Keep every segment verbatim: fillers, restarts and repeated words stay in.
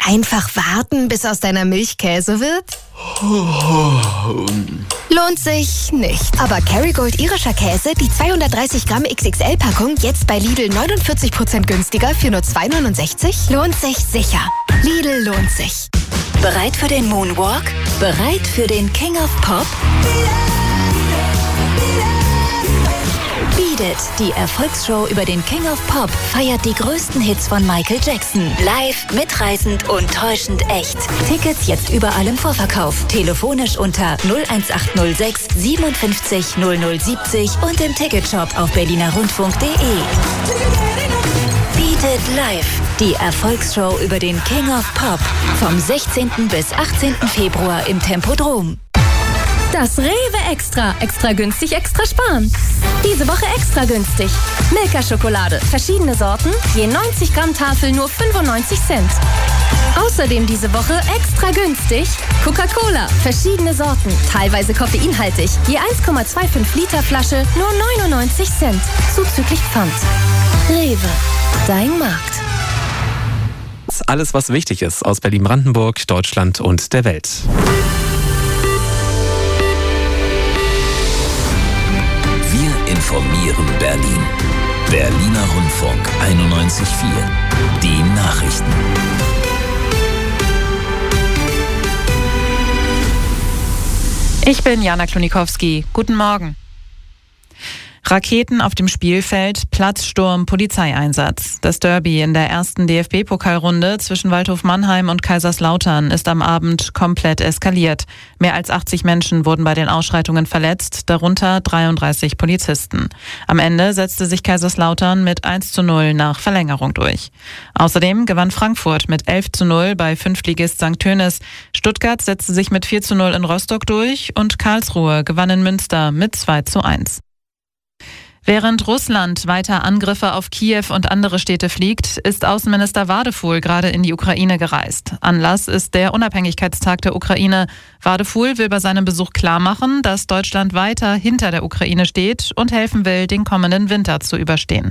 Einfach warten, bis aus deiner Milch Käse wird? Lohnt sich nicht. Aber Kerrygold irischer Käse, die zweihundertdreißig Gramm X X L-Packung, jetzt bei Lidl neunundvierzig Prozent günstiger für nur zwei neunundsechzig? Lohnt sich sicher. Lidl lohnt sich. Bereit für den Moonwalk? Bereit für den King of Pop? Beat It, die Erfolgsshow über den King of Pop, feiert die größten Hits von Michael Jackson. Live, mitreißend und täuschend echt. Tickets jetzt überall im Vorverkauf. Telefonisch unter null eins acht null sechs siebenundfünfzig null null siebzig und im Ticketshop auf berliner rundfunk punkt de. Beat It Live, die Erfolgsshow über den King of Pop. Vom sechzehnten bis achtzehnten Februar im Tempodrom. Das Rewe Extra. Extra günstig, extra sparen. Diese Woche extra günstig. Milka-Schokolade. Verschiedene Sorten. Je neunzig Gramm Tafel nur fünfundneunzig Cent. Außerdem diese Woche extra günstig. Coca-Cola. Verschiedene Sorten. Teilweise koffeinhaltig. Je eins Komma fünfundzwanzig Liter Flasche nur neunundneunzig Cent. Zuzüglich Pfand. Rewe. Dein Markt. Alles, was wichtig ist aus Berlin-Brandenburg, Deutschland und der Welt. Informieren Berlin. Berliner Rundfunk einundneunzig Komma vier. Die Nachrichten. Ich bin Jana Klonikowski. Guten Morgen. Raketen auf dem Spielfeld, Platzsturm, Polizeieinsatz. Das Derby in der ersten D F B-Pokalrunde zwischen Waldhof Mannheim und Kaiserslautern ist am Abend komplett eskaliert. Mehr als achtzig Menschen wurden bei den Ausschreitungen verletzt, darunter dreiunddreißig Polizisten. Am Ende setzte sich Kaiserslautern mit eins zu null nach Verlängerung durch. Außerdem gewann Frankfurt mit elf zu null bei Fünftligist Sankt Tönis. Stuttgart setzte sich mit vier zu null in Rostock durch und Karlsruhe gewann in Münster mit zwei zu eins. Während Russland weiter Angriffe auf Kiew und andere Städte fliegt, ist Außenminister Wadefuhl gerade in die Ukraine gereist. Anlass ist der Unabhängigkeitstag der Ukraine. Wadefuhl will bei seinem Besuch klarmachen, dass Deutschland weiter hinter der Ukraine steht und helfen will, den kommenden Winter zu überstehen.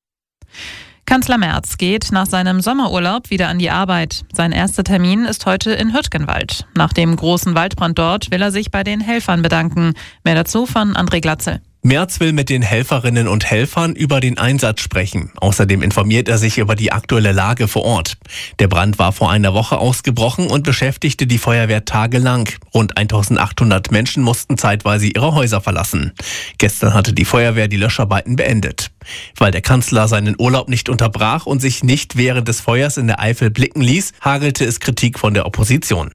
Kanzler Merz geht nach seinem Sommerurlaub wieder an die Arbeit. Sein erster Termin ist heute in Hürtgenwald. Nach dem großen Waldbrand dort will er sich bei den Helfern bedanken. Mehr dazu von André Glatzel. Merz will mit den Helferinnen und Helfern über den Einsatz sprechen. Außerdem informiert er sich über die aktuelle Lage vor Ort. Der Brand war vor einer Woche ausgebrochen und beschäftigte die Feuerwehr tagelang. Rund eintausendachthundert Menschen mussten zeitweise ihre Häuser verlassen. Gestern hatte die Feuerwehr die Löscharbeiten beendet. Weil der Kanzler seinen Urlaub nicht unterbrach und sich nicht während des Feuers in der Eifel blicken ließ, hagelte es Kritik von der Opposition.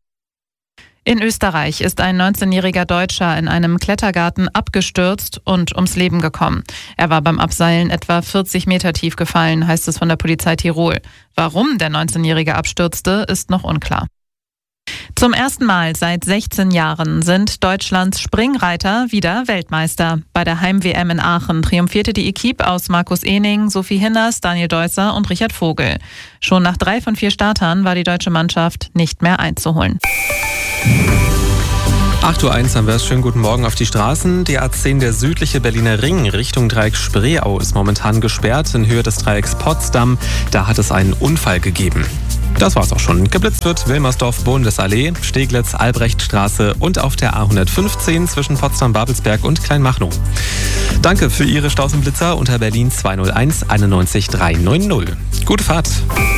In Österreich ist ein neunzehnjähriger Deutscher in einem Klettergarten abgestürzt und ums Leben gekommen. Er war beim Abseilen etwa vierzig Meter tief gefallen, heißt es von der Polizei Tirol. Warum der neunzehnjährige abstürzte, ist noch unklar. Zum ersten Mal seit sechzehn Jahren sind Deutschlands Springreiter wieder Weltmeister. Bei der Heim-W M in Aachen triumphierte die Equipe aus Markus Ehning, Sophie Hinners, Daniel Deusser und Richard Vogel. Schon nach drei von vier Startern war die deutsche Mannschaft nicht mehr einzuholen. acht Uhr eins haben wir es. Schönen guten Morgen auf die Straßen. Die A zehn, der südliche Berliner Ring Richtung Dreieck Spreeau, ist momentan gesperrt in Höhe des Dreiecks Potsdam. Da hat es einen Unfall gegeben. Das war's auch schon. Geblitzt wird Wilmersdorf, Bundesallee, Steglitz, Albrechtstraße und auf der A hundertfünfzehn zwischen Potsdam-Babelsberg und Kleinmachnow. Danke für Ihre Stausenblitzer unter Berlin zwei null eins einundneunzig drei neun null. Gute Fahrt!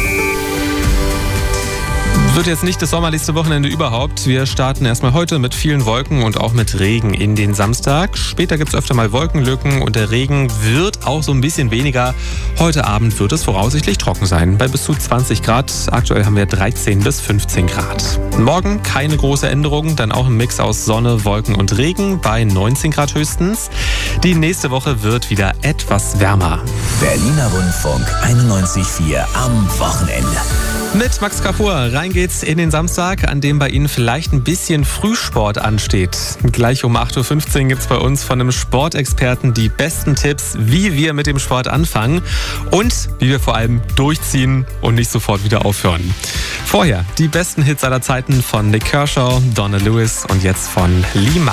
Wird jetzt nicht das sommerlichste Wochenende überhaupt. Wir starten erstmal heute mit vielen Wolken und auch mit Regen in den Samstag. Später gibt es öfter mal Wolkenlücken und der Regen wird auch so ein bisschen weniger. Heute Abend wird es voraussichtlich trocken sein, bei bis zu zwanzig Grad. Aktuell haben wir dreizehn bis fünfzehn Grad. Morgen keine große Änderung, dann auch ein Mix aus Sonne, Wolken und Regen bei neunzehn Grad höchstens. Die nächste Woche wird wieder etwas wärmer. Berliner Rundfunk einundneunzig Komma vier am Wochenende. Mit Max Carrefour, rein geht's in den Samstag, an dem bei Ihnen vielleicht ein bisschen Frühsport ansteht. Gleich um acht Uhr fünfzehn gibt's bei uns von einem Sportexperten die besten Tipps, wie wir mit dem Sport anfangen und wie wir vor allem durchziehen und nicht sofort wieder aufhören. Vorher die besten Hits aller Zeiten von Nick Kershaw, Donna Lewis und jetzt von Lima.